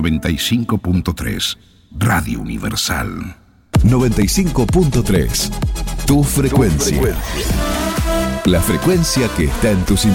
95.3, Radio Universal. 95.3, tu frecuencia. La frecuencia que está en tu